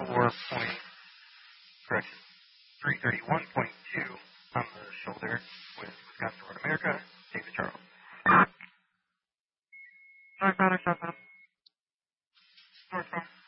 correction, 331.2 on the shoulder with Wisconsin Road America, David Charles. Northbound or southbound? Northbound.